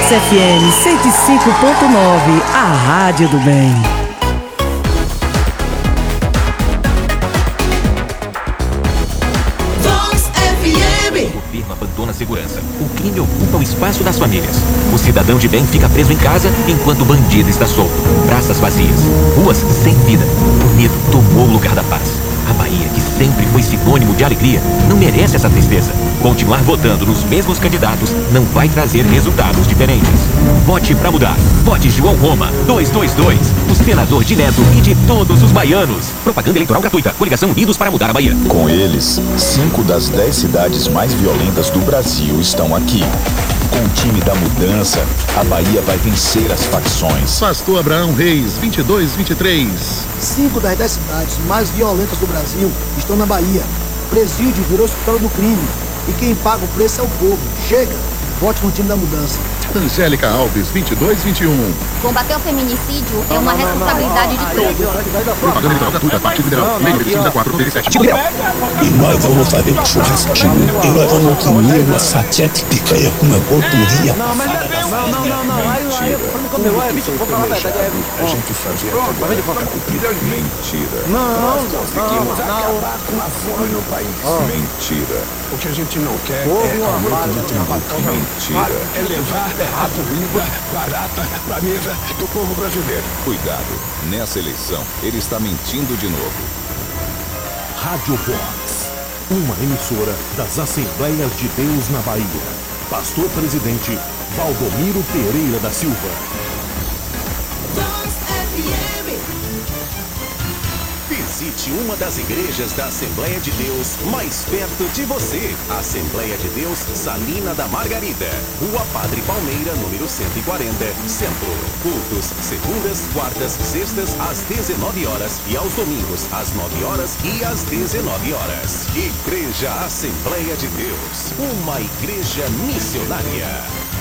Vox FM 105.9, a rádio do bem. Vox FM. O governo abandona a segurança. O crime ocupa o espaço das famílias. O cidadão de bem fica preso em casa enquanto o bandido está solto. Praças vazias, ruas sem vida. O medo tomou o lugar da paz. A Bahia, que sempre foi sinônimo de alegria, não merece essa tristeza. Continuar votando nos mesmos candidatos não vai trazer resultados diferentes. Vote pra mudar. Vote João Roma, 222, o senador de Neto e de todos os baianos. Propaganda eleitoral gratuita. Coligação Unidos para Mudar a Bahia. Com eles, 5 das 10 cidades mais violentas do Brasil estão aqui. Com o time da mudança, a Bahia vai vencer as facções. Pastor Abraão Reis, 2223. 5 das 10 cidades mais violentas do Brasil estão na Bahia. Presídio virou hospital do crime. E quem paga o preço é o povo. Chega! Vote no time da mudança. Angélica Alves, 2221. Combater o feminicídio é uma responsabilidade de todos. Propaganda eleitoral gratuita, Partido Liberal. Lei 35.437. E nós vamos fazer um churrasquinho. E nós vamos comer uma fatia de picanha com uma gordurinha. A gente fazia mentira. Nós conseguimos acabar com a fome no país. Mentira. O que a gente não quer é aumento do tributo. Mentira. É levar a comida barata pra mesa do povo brasileiro. Cuidado. Nessa eleição, ele está mentindo de novo. Rádio Vox, uma emissora das Assembleias de Deus na Bahia. Pastor Presidente Valdomiro Pereira da Silva. Vox FM. Visite uma das igrejas da Assembleia de Deus mais perto de você. Assembleia de Deus Salina da Margarida, Rua Padre Palmeira, número 140, Centro. Cultos segundas, quartas, sextas às 19 horas e aos domingos às 9 horas e às 19 horas. Igreja Assembleia de Deus, uma igreja missionária.